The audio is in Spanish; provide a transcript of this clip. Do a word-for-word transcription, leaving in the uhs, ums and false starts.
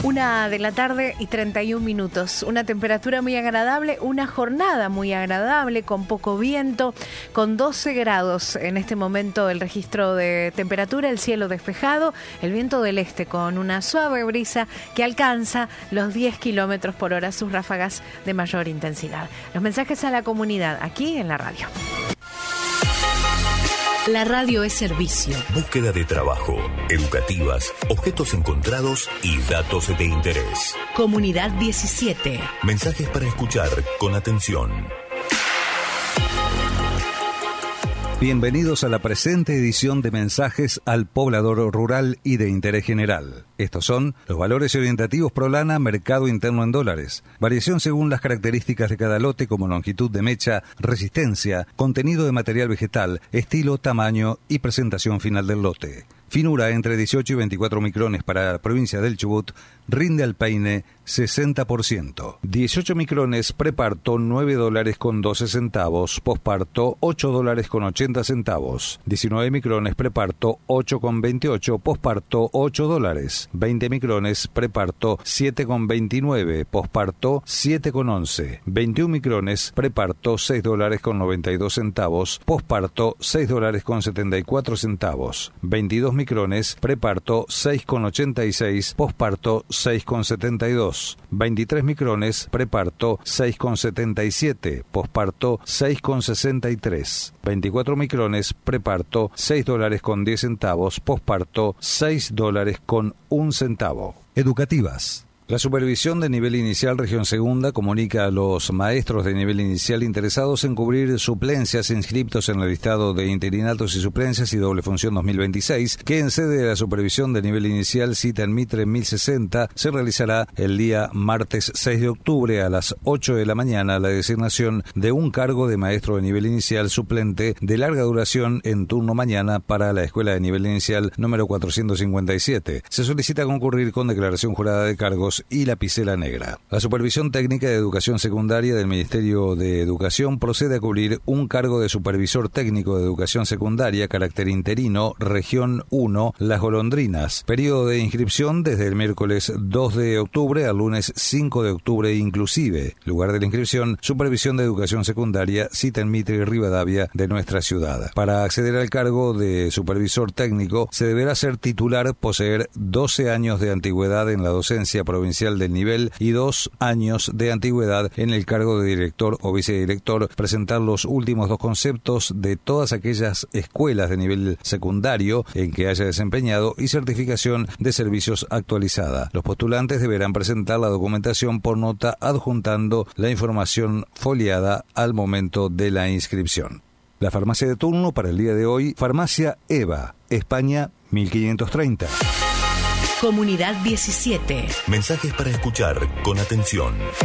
Una de la tarde y treinta y un minutos. Una temperatura muy agradable, una jornada muy agradable, con poco viento, con doce grados en este momento el registro de temperatura, el cielo despejado, el viento del este con una suave brisa que alcanza los diez kilómetros por hora, sus ráfagas de mayor intensidad. Los mensajes a la comunidad aquí en la radio. La radio es servicio. Búsqueda de trabajo, educativas, objetos encontrados y datos de interés. Comunidad diecisiete. Mensajes para escuchar con atención. Bienvenidos a la presente edición de Mensajes al Poblador Rural y de Interés General. Estos son los valores orientativos Prolana, mercado interno en dólares. Variación según las características de cada lote como longitud de mecha, resistencia, contenido de material vegetal, estilo, tamaño y presentación final del lote. Finura entre dieciocho y veinticuatro micrones para la provincia del Chubut, rinde al peine sesenta por ciento. dieciocho micrones preparto nueve dólares con doce centavos, posparto ocho dólares con ochenta centavos. diecinueve micrones preparto ocho con veintiocho, posparto ocho dólares. veinte micrones preparto siete con veintinueve, posparto siete con once. veintiún micrones preparto seis dólares con noventa y dos centavos, posparto seis dólares con setenta y cuatro centavos. veintidós micrones preparto seis con ochenta y seis, posparto seis con setenta y dos. veintitrés micrones preparto seis con setenta y siete, posparto seis con sesenta y tres. veinticuatro micrones preparto seis dólares con diez centavos, posparto seis dólares con un centavo. Educativas. La Supervisión de Nivel Inicial Región Segunda comunica a los maestros de nivel inicial interesados en cubrir suplencias inscriptos en el listado de interinatos y suplencias y doble función dos mil veintiséis que en sede de la Supervisión de Nivel Inicial cita en Mitre mil sesenta se realizará el día martes seis de octubre a las ocho de la mañana la designación de un cargo de maestro de nivel inicial suplente de larga duración en turno mañana para la Escuela de Nivel Inicial número cuatrocientos cincuenta y siete. Se solicita concurrir con declaración jurada de cargos y lapicera negra. La Supervisión Técnica de Educación Secundaria del Ministerio de Educación procede a cubrir un cargo de Supervisor Técnico de Educación Secundaria, carácter interino, Región uno, Las Golondrinas. Periodo de inscripción desde el miércoles dos de octubre al lunes cinco de octubre inclusive. Lugar de la inscripción, Supervisión de Educación Secundaria, cita en Mitre y Rivadavia de nuestra ciudad. Para acceder al cargo de Supervisor Técnico, se deberá ser titular, poseer doce años de antigüedad en la docencia provincial del nivel y dos años de antigüedad en el cargo de director o vicedirector, presentar los últimos dos conceptos de todas aquellas escuelas de nivel secundario en que haya desempeñado y certificación de servicios actualizada. Los postulantes deberán presentar la documentación por nota adjuntando la información foliada al momento de la inscripción. La farmacia de turno para el día de hoy, Farmacia Eva, España mil quinientos treinta. Comunidad diecisiete. Mensajes para escuchar con atención.